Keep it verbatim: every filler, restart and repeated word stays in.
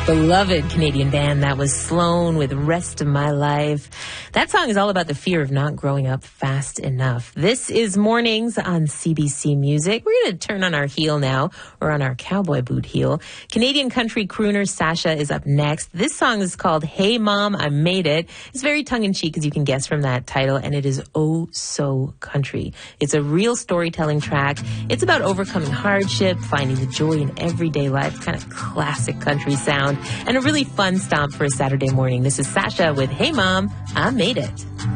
Beloved Canadian band, that was Sloan with Rest of My Life. That song is all about the fear of not growing up fast enough. This is Mornings on C B C Music. We're going to turn on our heel now, or on our cowboy boot heel. Canadian country crooner Sasha is up next. This song is called Hey Mom, I Made It. It's very tongue-in-cheek, as you can guess from that title, and it is oh so country. It's a real storytelling track. It's about overcoming hardship, finding the joy in everyday life, kind of classic country sound. And a really fun stomp for a Saturday morning. This is Sasha with Hey Mom, I Made It.